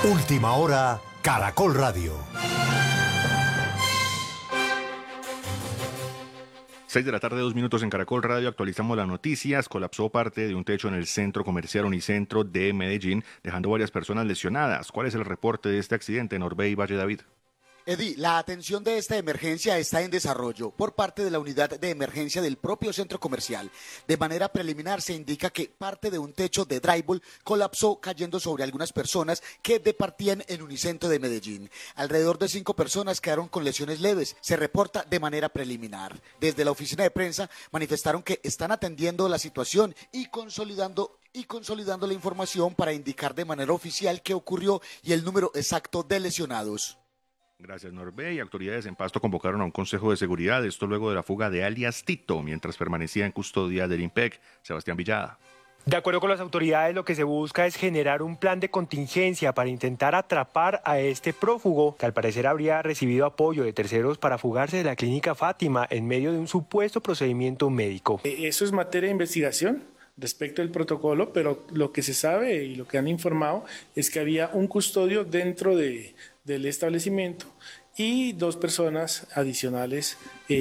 Última hora, Caracol Radio. 6 de la tarde, 2 minutos en Caracol Radio. Actualizamos las noticias. Colapsó parte de un techo en el centro comercial Unicentro de Medellín, dejando varias personas lesionadas. ¿Cuál es el reporte de este accidente en Orbey y Valle David? Eddie, la atención de esta emergencia está en desarrollo por parte de la unidad de emergencia del propio centro comercial. De manera preliminar se indica que parte de un techo de drywall colapsó cayendo sobre algunas personas que departían en Unicentro de Medellín. Alrededor de 5 personas quedaron con lesiones leves, se reporta de manera preliminar. Desde la oficina de prensa manifestaron que están atendiendo la situación y consolidando la información para indicar de manera oficial qué ocurrió y el número exacto de lesionados. Gracias, Norbey. Autoridades en Pasto convocaron a un consejo de seguridad, esto luego de la fuga de alias Tito, mientras permanecía en custodia del IMPEC. Sebastián Villada. De acuerdo con las autoridades, lo que se busca es generar un plan de contingencia para intentar atrapar a este prófugo, que al parecer habría recibido apoyo de terceros para fugarse de la clínica Fátima en medio de un supuesto procedimiento médico. Eso es materia de investigación respecto al protocolo, pero lo que se sabe y lo que han informado es que había un custodio dentro del establecimiento y 2 personas adicionales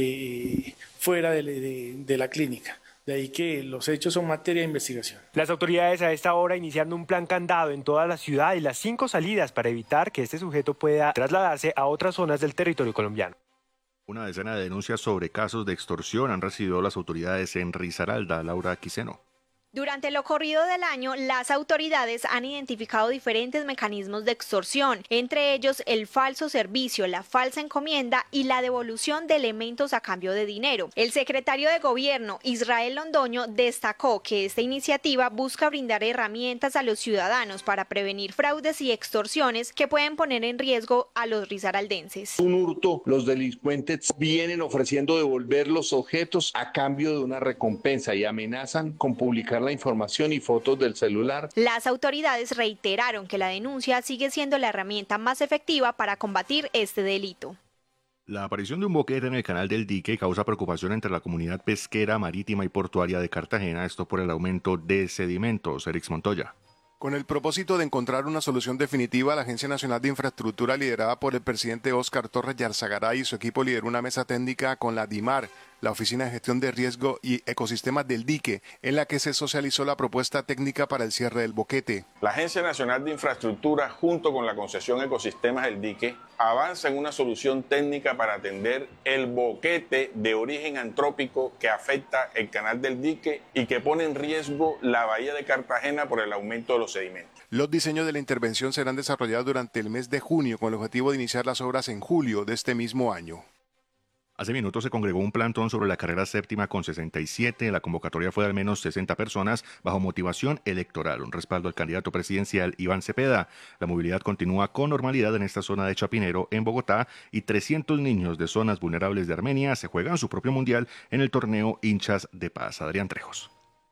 fuera de la clínica. De ahí que los hechos son materia de investigación. Las autoridades a esta hora iniciando un plan candado en toda la ciudad y las 5 salidas para evitar que este sujeto pueda trasladarse a otras zonas del territorio colombiano. Una decena de denuncias sobre casos de extorsión han recibido las autoridades en Risaralda. Laura Quiseno. Durante lo corrido del año, las autoridades han identificado diferentes mecanismos de extorsión, entre ellos el falso servicio, la falsa encomienda y la devolución de elementos a cambio de dinero. El secretario de Gobierno, Israel Londoño, destacó que esta iniciativa busca brindar herramientas a los ciudadanos para prevenir fraudes y extorsiones que pueden poner en riesgo a los risaraldenses. Un hurto, los delincuentes vienen ofreciendo devolver los objetos a cambio de una recompensa y amenazan con publicar la información y fotos del celular. Las autoridades reiteraron que la denuncia sigue siendo la herramienta más efectiva para combatir este delito. La aparición de un boquete en el canal del dique causa preocupación entre la comunidad pesquera, marítima y portuaria de Cartagena, esto por el aumento de sedimentos. Erix Montoya. Con el propósito de encontrar una solución definitiva, la Agencia Nacional de Infraestructura, liderada por el presidente Óscar Torres Yarzagaray y su equipo, lideró una mesa técnica con la DIMAR, la Oficina de Gestión de Riesgo y Ecosistemas del Dique, en la que se socializó la propuesta técnica para el cierre del boquete. La Agencia Nacional de Infraestructura, junto con la concesión Ecosistemas del Dique, avanza en una solución técnica para atender el boquete de origen antrópico que afecta el canal del Dique y que pone en riesgo la bahía de Cartagena por el aumento de los sedimentos. Los diseños de la intervención serán desarrollados durante el mes de junio con el objetivo de iniciar las obras en julio de este mismo año. Hace minutos se congregó un plantón sobre la carrera séptima con 67. La convocatoria fue de al menos 60 personas bajo motivación electoral, un respaldo al candidato presidencial Iván Cepeda. La movilidad continúa con normalidad en esta zona de Chapinero, en Bogotá, y 300 niños de zonas vulnerables de Armenia se juegan su propio mundial en el torneo Hinchas de Paz. Adrián Trejos.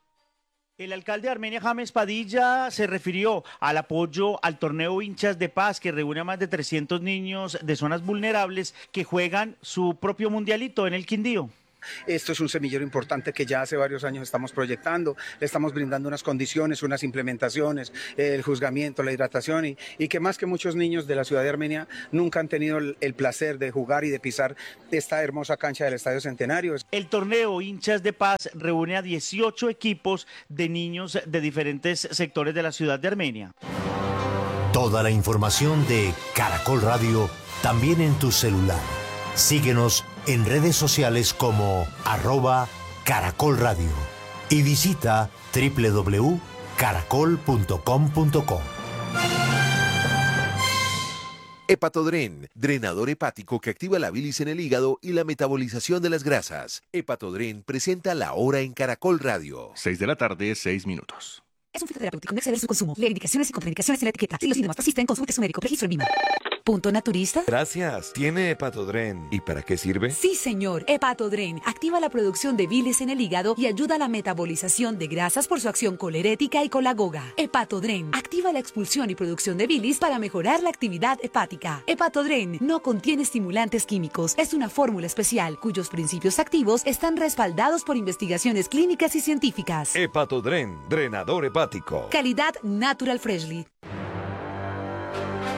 El alcalde de Armenia, James Padilla, se refirió al apoyo al torneo Hinchas de Paz, que reúne a más de 300 niños de zonas vulnerables que juegan su propio mundialito en el Quindío. Esto es un semillero importante que ya hace varios años estamos proyectando, le estamos brindando unas condiciones, unas implementaciones, el juzgamiento, la hidratación y que más que muchos niños de la ciudad de Armenia nunca han tenido el placer de jugar y de pisar esta hermosa cancha del Estadio Centenario. El torneo Hinchas de Paz reúne a 18 equipos de niños de diferentes sectores de la ciudad de Armenia. Toda la información de Caracol Radio también en tu celular. Síguenos en redes sociales como @Caracol Radio y visita www.caracol.com.co. Hepatodren, drenador hepático que activa la bilis en el hígado y la metabolización de las grasas. Hepatodren presenta La Hora en Caracol Radio. 6 de la tarde, 6 minutos. Es un fitoterapéutico, no exceder su consumo. Lee indicaciones y contraindicaciones en la etiqueta. Si los síntomas persisten, consulte a su médico. Registro en VIMA. ¿Punto naturista? Gracias. ¿Tiene Hepatodren? ¿Y para qué sirve? Sí, señor. Hepatodren activa la producción de bilis en el hígado y ayuda a la metabolización de grasas por su acción colerética y colagoga. Hepatodren activa la expulsión y producción de bilis para mejorar la actividad hepática. Hepatodren no contiene estimulantes químicos. Es una fórmula especial cuyos principios activos están respaldados por investigaciones clínicas y científicas. Hepatodren, drenador hepático. Calidad Natural Freshly.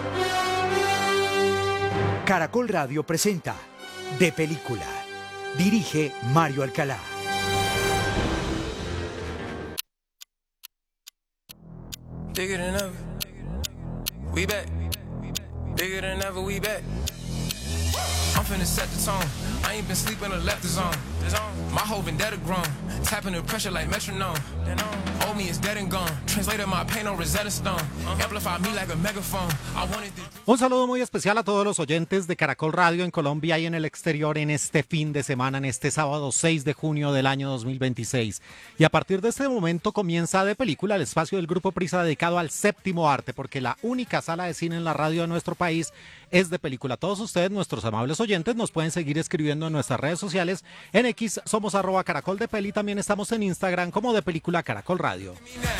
Caracol Radio presenta De Película. Dirige Mario Alcalá. Bigger than ever. We back. Bigger than ever, we back. I'm finna set the tone. I ain't been sleeping or left the zone. My whole vendetta grown. Tapping the pressure like metronome. Old me is dead and gone. Translated my pain on Rosetta Stone. Amplify me like a megaphone. I wanted to... Un saludo muy especial a todos los oyentes de Caracol Radio en Colombia y en el exterior en este fin de semana, en este sábado 6 de junio del año 2026. Y a partir de este momento comienza De Película, el espacio del Grupo Prisa dedicado al séptimo arte, porque la única sala de cine en la radio de nuestro país es De Película. Todos ustedes, nuestros amables oyentes, nos pueden seguir escribiendo en nuestras redes sociales. En X somos @CaracolDePeli, también estamos en Instagram como De Película Caracol Radio.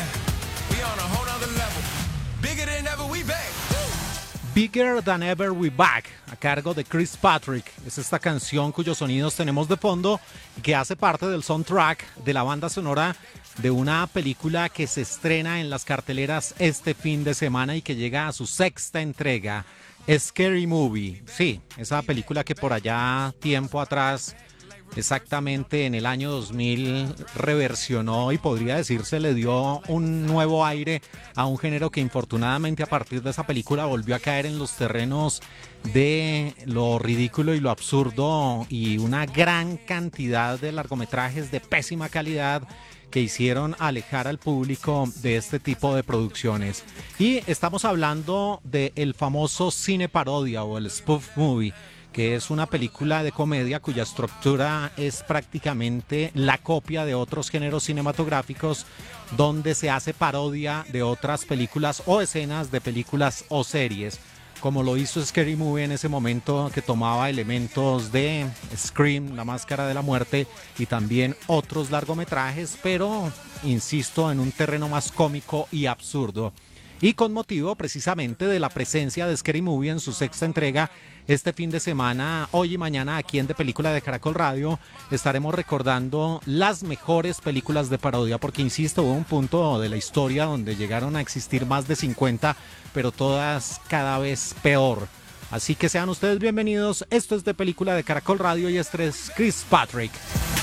Bigger Than Ever We Back, a cargo de Chris Patrick. Es esta canción cuyos sonidos tenemos de fondo y que hace parte del soundtrack de la banda sonora de una película que se estrena en las carteleras este fin de semana y que llega a su sexta entrega, Scary Movie. Sí, esa película que por allá tiempo atrás, exactamente en el año 2000, reversionó y podría decirse le dio un nuevo aire a un género que infortunadamente a partir de esa película volvió a caer en los terrenos de lo ridículo y lo absurdo, y una gran cantidad de largometrajes de pésima calidad que hicieron alejar al público de este tipo de producciones. Y estamos hablando del famoso cine parodia o el spoof movie, que es una película de comedia cuya estructura es prácticamente la copia de otros géneros cinematográficos, donde se hace parodia de otras películas o escenas de películas o series, como lo hizo Scary Movie en ese momento, que tomaba elementos de Scream, La Máscara de la Muerte, y también otros largometrajes, pero, insisto, en un terreno más cómico y absurdo. Y con motivo precisamente de la presencia de Scary Movie en su sexta entrega, este fin de semana, hoy y mañana, aquí en De Película de Caracol Radio, estaremos recordando las mejores películas de parodia, porque insisto, hubo un punto de la historia donde llegaron a existir más de 50, pero todas cada vez peor. Así que sean ustedes bienvenidos. Esto es De Película de Caracol Radio y este es Chris Patrick.